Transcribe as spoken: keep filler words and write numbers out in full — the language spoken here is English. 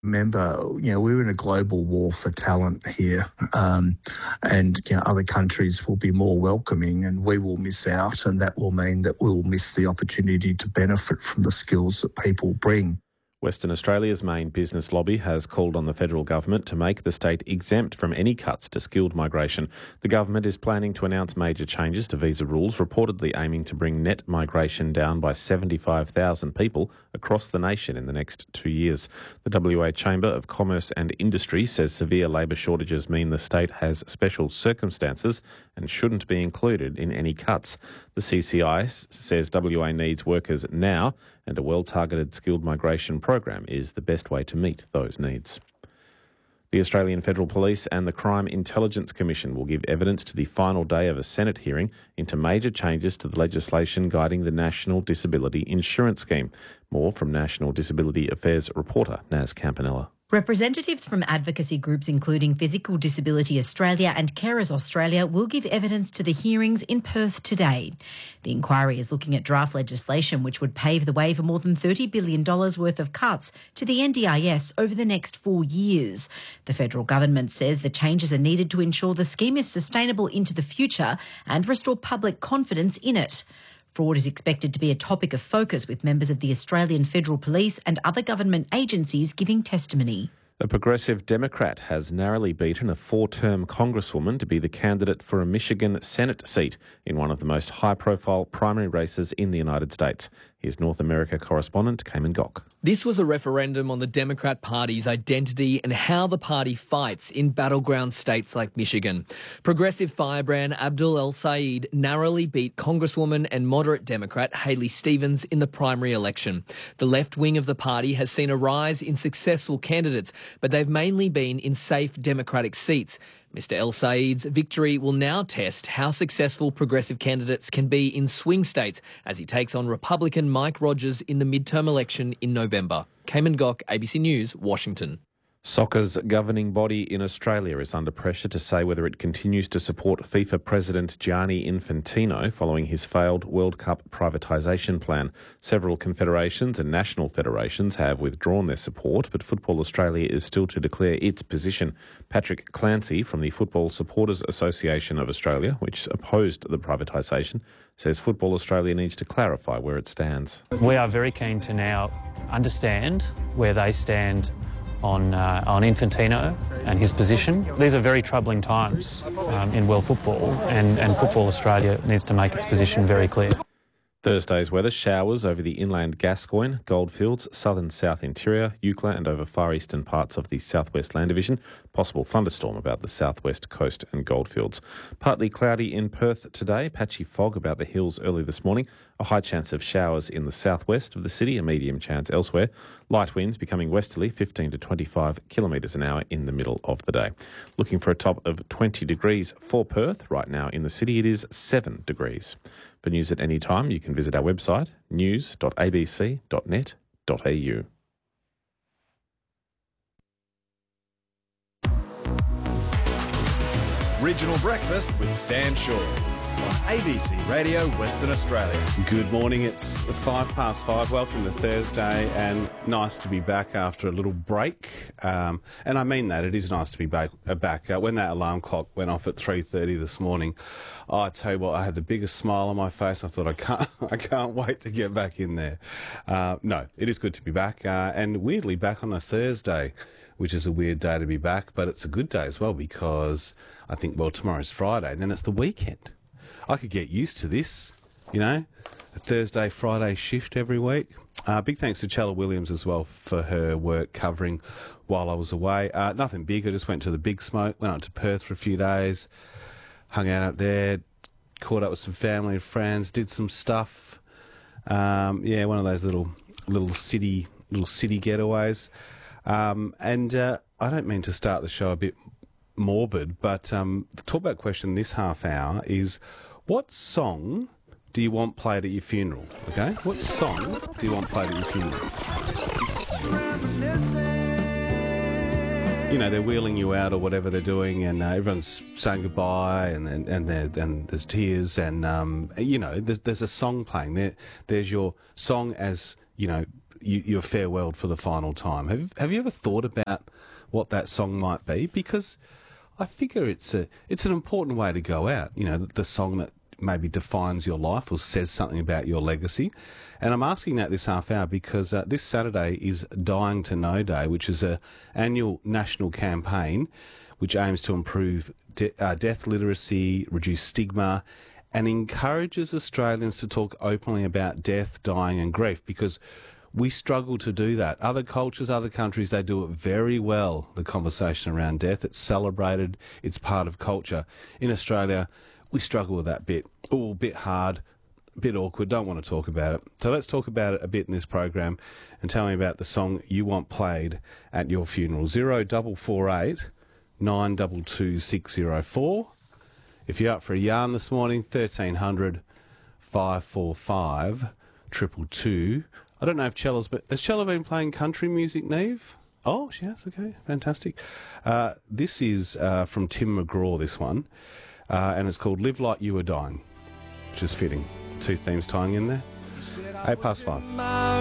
remember, you know, we're in a global war for talent here, um, and you know, other countries will be more welcoming, and we will miss out, and that will mean that we'll miss the opportunity to benefit from the skills that people bring. Western Australia's main business lobby has called on the federal government to make the state exempt from any cuts to skilled migration. The government is planning to announce major changes to visa rules, reportedly aiming to bring net migration down by seventy-five thousand people across the nation in the next two years. The W A Chamber of Commerce and Industry says severe labour shortages mean the state has special circumstances and shouldn't be included in any cuts. The C C I says W A needs workers now, and a well-targeted skilled migration program is the best way to meet those needs. The Australian Federal Police and the Crime Intelligence Commission will give evidence to the final day of a Senate hearing into major changes to the legislation guiding the National Disability Insurance Scheme. More from National Disability Affairs reporter Naz Campanella. Representatives from advocacy groups including Physical Disability Australia and Carers Australia will give evidence to the hearings in Perth today. The inquiry is looking at draft legislation which would pave the way for more than thirty billion dollars worth of cuts to the N D I S over the next four years. The federal government says the changes are needed to ensure the scheme is sustainable into the future and restore public confidence in it. Fraud is expected to be a topic of focus with members of the Australian Federal Police and other government agencies giving testimony. A progressive Democrat has narrowly beaten a four-term congresswoman to be the candidate for a Michigan Senate seat in one of the most high-profile primary races in the United States. Here's North America correspondent Cayman Gok. This was a referendum on the Democrat Party's identity and how the party fights in battleground states like Michigan. Progressive firebrand Abdul El-Sayed narrowly beat Congresswoman and moderate Democrat Haley Stevens in the primary election. The left wing of the party has seen a rise in successful candidates, but they've mainly been in safe Democratic seats. Mister El-Sayed's victory will now test how successful progressive candidates can be in swing states as he takes on Republican Mike Rogers in the midterm election in November. Cayman Gok, A B C News, Washington. Soccer's governing body in Australia is under pressure to say whether it continues to support FIFA President Gianni Infantino following his failed World Cup privatisation plan. Several confederations and national federations have withdrawn their support, but Football Australia is still to declare its position. Patrick Clancy from the Football Supporters Association of Australia, which opposed the privatisation, says Football Australia needs to clarify where it stands. We are very keen to now understand where they stand on uh, on Infantino and his position. These are very troubling times um, in world football, and, and Football Australia needs to make its position very clear. Thursday's weather: showers over the inland Gascoyne, Goldfields, southern south interior, Eucla and over far eastern parts of the southwest land division. Possible thunderstorm about the southwest coast and Goldfields. Partly cloudy in Perth today, patchy fog about the hills early this morning. A high chance of showers in the southwest of the city, a medium chance elsewhere. Light winds becoming westerly, fifteen to twenty-five kilometres an hour in the middle of the day. Looking for a top of twenty degrees for Perth. Right now in the city it is seven degrees. For news at any time, you can visit our website, news dot a b c dot net dot a u. Regional Breakfast with Stan Shaw on A B C Radio Western Australia. Good morning, it's five past five. Welcome to Thursday, and nice to be back after a little break. Um, and I mean that, it is nice to be back. Uh, back. Uh, when that alarm clock went off at three thirty this morning, oh, I tell you what, I had the biggest smile on my face. I thought, I can't I can't wait to get back in there. Uh, no, it is good to be back, uh, and weirdly back on a Thursday, which is a weird day to be back, but it's a good day as well because I think, well, tomorrow's Friday, and then it's the weekend. I could get used to this, you know, a Thursday, Friday shift every week. Uh, big thanks to Chella Williams as well for her work covering while I was away. Uh, nothing big, I just went to the Big Smoke, went up to Perth for a few days, hung out up there, caught up with some family and friends, did some stuff. Um, yeah, one of those little little city little city getaways. Um, and uh, I don't mean to start the show a bit morbid, but um, the talkback question this half hour is, what song do you want played at your funeral? Okay, what song do you want played at your funeral? You know, they're wheeling you out or whatever they're doing, and uh, everyone's saying goodbye, and and and, and there's tears, and um, you know, there's there's a song playing. There, there's your song as, you know, you, you're farewelled for the final time. Have Have you ever thought about what that song might be? Because I figure it's a it's an important way to go out. You know, the, the song that maybe defines your life or says something about your legacy. And I'm asking that this half hour because uh, this Saturday is Dying to Know Day, which is a annual national campaign which aims to improve de- uh, death literacy, reduce stigma, and encourages Australians to talk openly about death, dying and grief, because we struggle to do that. Other cultures, other countries, they do it very well, the conversation around death. It's celebrated, it's part of culture. In Australia, we struggle with that bit. Oh, a bit hard, a bit awkward, don't want to talk about it. So let's talk about it a bit in this program and tell me about the song you want played at your funeral. zero four four eight nine two two six zero four. If you're up for a yarn this morning, thirteen hundred five four five two two two. I don't know if Chella's, but has Chella been playing country music, Neve? Oh, she has, okay, fantastic. Uh, this is uh, from Tim McGraw, this one, uh, and it's called Live Like You Were Dying, which is fitting. Two themes tying in there. Eight past five.